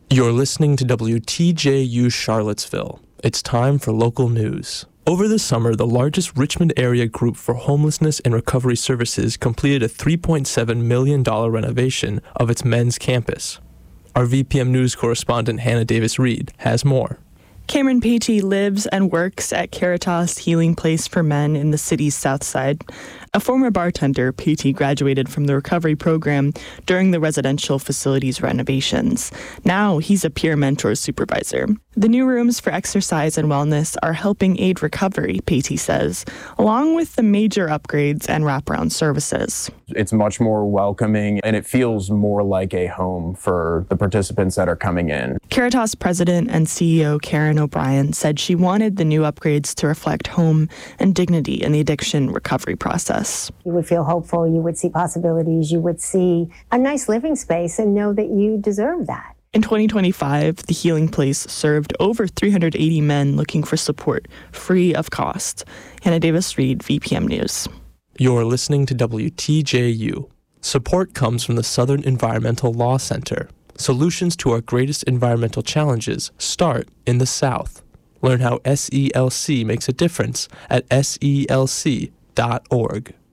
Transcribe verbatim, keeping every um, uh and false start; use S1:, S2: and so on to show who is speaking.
S1: You're listening to W T J U Charlottesville. It's time for local news. Over the summer, the largest Richmond area group for homelessness and recovery services completed a three point seven million dollars renovation of its men's campus. Our V P M News correspondent Hannah Davis-Reed has more.
S2: Cameron Patey lives and works at Caritas Healing Place for Men in the city's south side. A former bartender, Patey graduated from the recovery program during the residential facilities renovations. Now he's a peer mentor supervisor. The new rooms for exercise and wellness are helping aid recovery, Patey says, along with the major upgrades and wraparound services.
S3: It's much more welcoming, and it feels more like a home for the participants that are coming in.
S2: Caritas president and C E O Karen O'Brien said she wanted the new upgrades to reflect home and dignity in the addiction recovery process.
S4: You would feel hopeful, you would see possibilities, you would see a nice living space and know that you deserve that.
S2: In twenty twenty-five, the Healing Place served over three hundred eighty men looking for support, free of cost. Hannah Davis-Reed, V P M News.
S1: You're listening to W T J U. Support comes from the Southern Environmental Law Center. Solutions to our greatest environmental challenges start in the South. Learn how S E L C makes a difference at S E L C dot org.